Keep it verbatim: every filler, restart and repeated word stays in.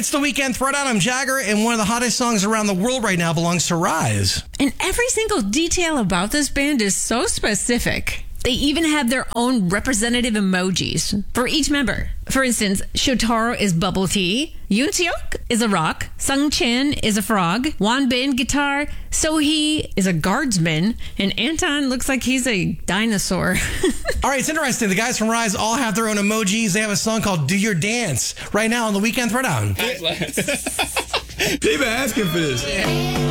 It's the Weekend Throwdown. I'm Jagger, and one of the hottest songs around the world right now belongs to Rise. And every single detail about this band is so specific. They even have their own representative emojis for each member. For instance, Shotaro is bubble tea, Yoon Seok is a rock, Sung Chan is a frog, Won Bin guitar, Sohee is a guardsman, and Anton looks like he's a dinosaur. All right, it's interesting. The guys from Rise all have their own emojis. They have a song called Do Your Dance right now on the Weekend Throwdown. They've been asking for this.